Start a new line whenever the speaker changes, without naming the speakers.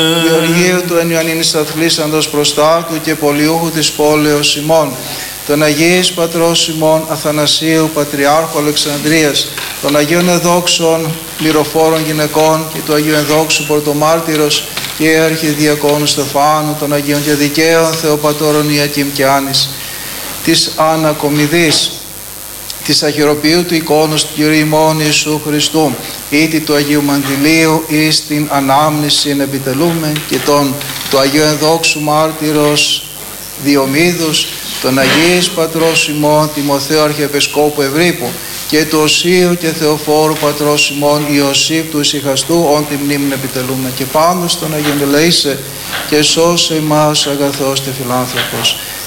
Γεωργίου του εν Ιωαννίνης Αθλήσαντος προστάτου και πολιούχου της πόλεως ημών, των Αγίης Πατρός ημών Αθανασίου Πατριάρχου Αλεξανδρίας, των Αγίων Εδόξων πληροφόρων γυναικών και του Αγίου Ενδόξου Πρωτομάρτυρος και Αρχιδιακόνου Στεφάνου, των Αγίων και Δικαίων Θεοπατώρων Ιακήμ και Άνης, της Ανακομιδής, της Αχυροποιού του εικόνος του Κυρίου ημών Ιησού Χριστού, ήτι του Αγίου Μαντιλίου εις την ανάμνηση επιτελούμε, και του Αγίου Ενδόξου Μάρτυρος Διομήδους, των Αγίης Πατρός ημών Τιμοθέου Αρχιεπισκόπου Ευρύπου και του Οσίου και Θεοφόρου Πατρός ημών Ιωσήπ του Ησυχαστού, όν τη μνήμη επιτελούμε, και πάνω στον Αγίον ελεήσε και σώσε ημάς αγαθός και φιλάνθρωπος.